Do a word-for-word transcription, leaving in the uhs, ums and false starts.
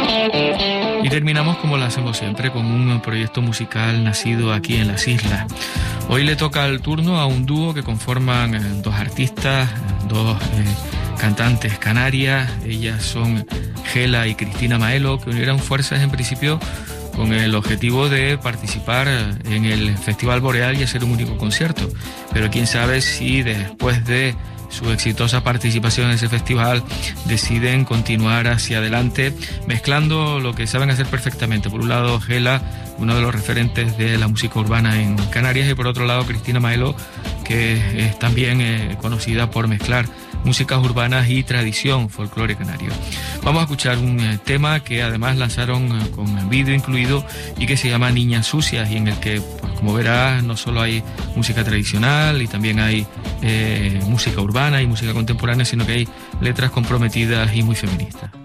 Y terminamos como lo hacemos siempre, con un proyecto musical nacido aquí en las islas. Hoy le toca el turno a un dúo que conforman eh, dos artistas, dos eh, cantantes canarias. Ellas son Gela y Cristina Maelo, que unieron fuerzas en principio con el objetivo de participar en el Festival Boreal y hacer un único concierto. Pero quién sabe si después de su exitosa participación en ese festival deciden continuar hacia adelante mezclando lo que saben hacer perfectamente. Por un lado, Gela, uno de los referentes de la música urbana en Canarias, y por otro lado, Cristina Maelo, que es también eh, conocida por mezclar músicas urbanas y tradición, folclore canario. Vamos a escuchar un eh, tema que además lanzaron eh, con vídeo incluido y que se llama Niñas Sucias, y en el que, pues, como verás, no solo hay música tradicional y también hay eh, música urbana y música contemporánea, sino que hay letras comprometidas y muy feministas.